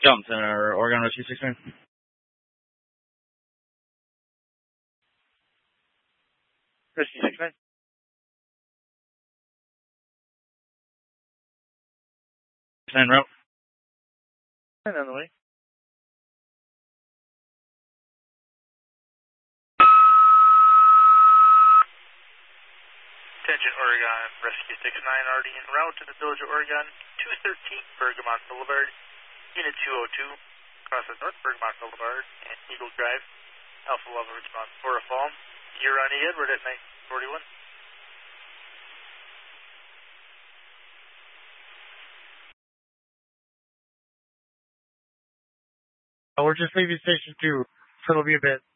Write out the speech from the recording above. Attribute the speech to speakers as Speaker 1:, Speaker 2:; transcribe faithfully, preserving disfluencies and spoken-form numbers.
Speaker 1: Jump Center, Oregon Rescue six nine. Rescue six nine. six nine route. And on the way.
Speaker 2: Attention Oregon Rescue six nine, already en route to the village of Oregon, two thirteen Bergamot Boulevard, Unit two oh two, across the North Bergamot Boulevard and Eagle Drive, Alpha Level response for a fall. You're on E Edward at nineteen forty-one.
Speaker 1: Oh, we're just leaving station two, so it'll be a bit.